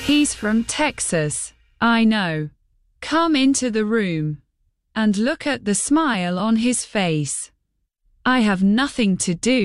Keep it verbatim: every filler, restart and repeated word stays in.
He's from Texas, I know. Come into the room. And look at the smile on his face. I have nothing to do.